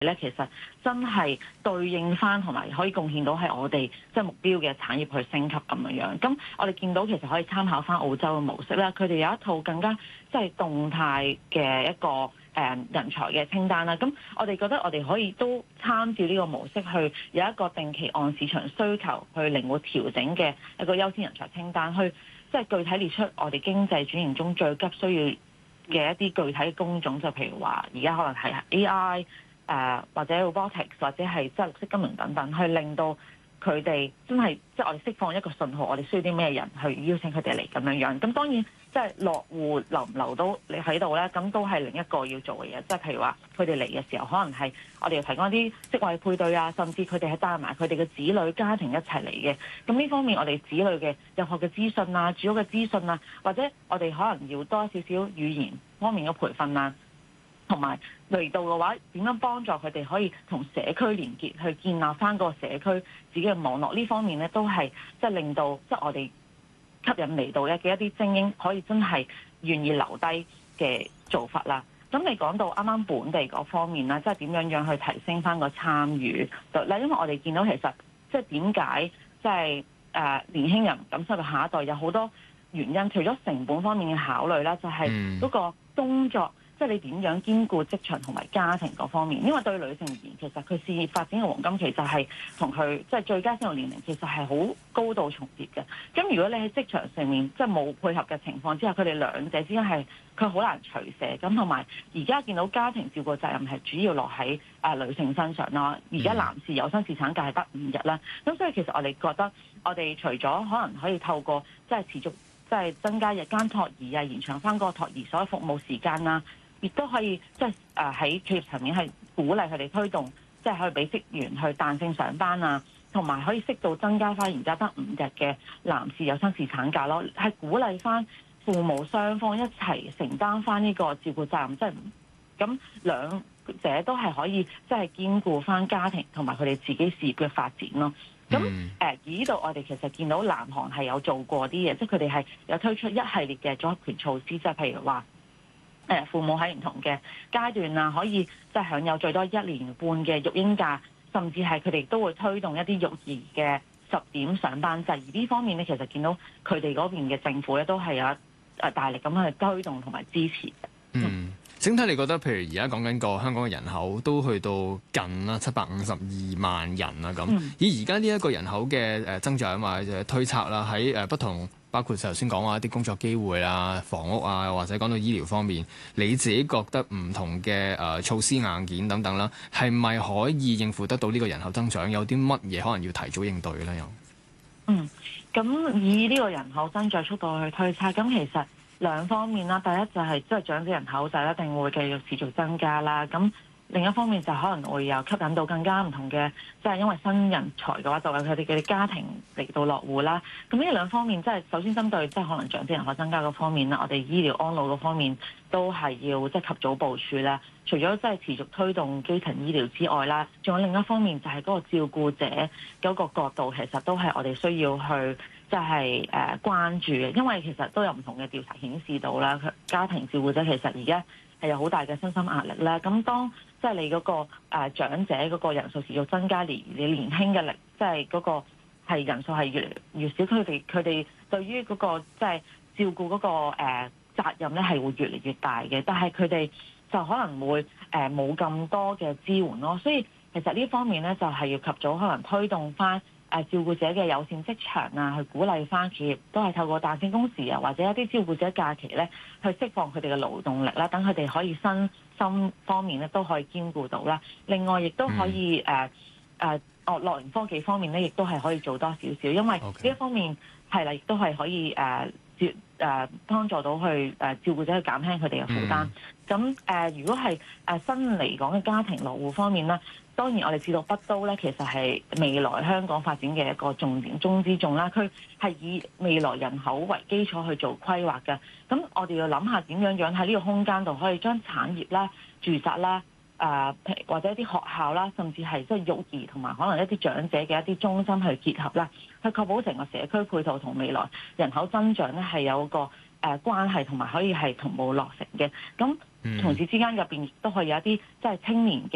咧，其實真係對應翻同埋可以貢獻到係我哋即係目標嘅產業去升級咁樣樣。咁我哋見到其實可以參考翻澳洲嘅模式啦，佢哋有一套更加即係動態嘅一個人才嘅清單啦。咁我哋覺得我哋可以都參照呢個模式去有一個定期按市場需求去靈活調整嘅一個優先人才清單，去即係具體列出我哋經濟轉型中最急需要嘅一啲具體嘅工種，就譬如話而家可能係 AI。或者 robotics 或者係即係綠色金融等等，去令到佢哋真係即係我哋釋放一個信號，我哋需要啲咩人去邀請佢哋嚟咁樣樣。咁當然即係落戶留唔留到你喺度咧，咁都係另一個要做嘅嘢。即係譬如話佢哋嚟嘅時候，可能係我哋要提供一啲職位配對啊，甚至佢哋係帶埋佢哋嘅子女家庭一齊嚟嘅。咁呢方面我哋子女嘅入學嘅資訊啊、住屋嘅資訊啊，或者我哋可能要多少少語言方面嘅培訓啊。同埋嚟到嘅話，點樣幫助佢哋可以同社區連結，去建立翻個社區自己嘅網絡？呢方面咧，都係即係令到即係我哋吸引嚟到嘅一啲精英，可以真係願意留低嘅做法啦。咁你講到啱啱本地嗰方面啦，即係點樣去提升翻個參與率咧？因為我哋見到其實即係點解即係年輕人咁生育下一代有好多原因，除咗成本方面嘅考慮啦，就係嗰個工作。即係你點樣兼顧職場同埋家庭嗰方面，因為對女性而言，其實佢事業發展嘅黃金期就係同佢即係最佳生育年齡其實係好高度重疊嘅。咁如果你喺職場上面即係冇配合嘅情況之下，佢哋兩者之間係佢好難取捨。咁同埋而家見到家庭照顧責任係主要落喺女性身上啦。而家男士有薪侍產假係得5日啦。咁所以其實我哋覺得我哋除咗可能可以透過即係持續即係增加日間托兒啊，延長翻嗰個托兒所嘅服務時間啦。亦都可以即係喺企業層面係鼓勵佢哋推動，即係可以俾職員去彈性上班啊，同埋可以適度增加翻而家得5日嘅男士有薪侍產假咯，係鼓勵翻父母雙方一齊承擔翻呢個照顧責任，即係咁兩者都係可以即係兼顧翻家庭同埋佢哋自己事業嘅發展咯。咁而呢度我哋其實見到南韓係有做過啲嘢，即係佢哋係有推出一系列嘅組合拳措施，即係譬如話。父母喺唔同嘅階段啊，可以即係享有最多1年半嘅育嬰假，甚至係佢哋都會推動一啲育兒嘅10點上班制。而呢方面咧，其實見到佢哋嗰邊嘅政府咧，都係有大力咁去推動同埋支持嘅。 整體你覺得，譬如而家講緊個香港嘅人口都去到近啦752萬人啦咁，以而家呢一個人口嘅增長或者推測啦，喺不同。包括頭先講話一啲工作機會啊、房屋啊，或者講到醫療方面，你自己覺得唔同嘅措施硬件等等啦，係咪可以應付得到呢個人口增長？有啲乜嘢可能要提早應對咧？又咁以呢個人口增長速度去推測，咁其實兩方面啦。第一就係即係長者人口就一定會繼續持續增加啦。咁另一方面就可能會有吸引到更加唔同嘅，即係因為新人才嘅話，就係佢哋嘅家庭嚟到落戶啦。咁呢兩方面，即係首先針對即係可能長者人口增加嗰方面啦，我哋醫療安老嗰方面都係要即係及早部署啦。除咗即係持續推動基層醫療之外啦，仲有另一方面就係嗰個照顧者嗰個角度，其實都係我哋需要去即係關注嘅，因為其實都有唔同嘅調查顯示到啦，家庭照顧者其實而家係有好大嘅身心壓力啦。咁當即係你嗰個長者嗰個人數持續增加，而你年輕嘅力，即係嗰個係人數係越嚟越少，佢哋對於嗰個即係照顧嗰個責任咧係會越嚟越大嘅，但係佢哋就可能會冇咁多嘅支援咯。所以其實呢方面咧就係要及早可能推動翻照顧者嘅友善職場啊，去鼓勵翻企業都係透過彈性工時啊，或者一啲照顧者假期咧，去釋放佢哋嘅勞動力啦，等佢哋可以身心方面咧都可以兼顧到啦。另外亦都可以樂齡科技方面咧，亦都係可以做多少少，因為呢一方面係啦，亦都係可以幫助到去照顧者去減輕佢哋嘅負擔。咁如果係新嚟港嘅家庭落戶方面咧，當然我哋知道北都咧，其實係未來香港發展嘅一個重點中之重啦。佢係以未來人口為基礎去做規劃嘅。咁我哋要諗下點樣喺呢個空間度可以將產業啦、住宅啦、或者一啲學校啦，甚至係即係育兒同埋可能一啲長者嘅一啲中心去結合啦，去確保成個社區配套同未來人口增長咧係有個關係，同埋可以係同步落成嘅。咁同時之間入邊亦都可以有一啲即係青年嘅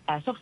宿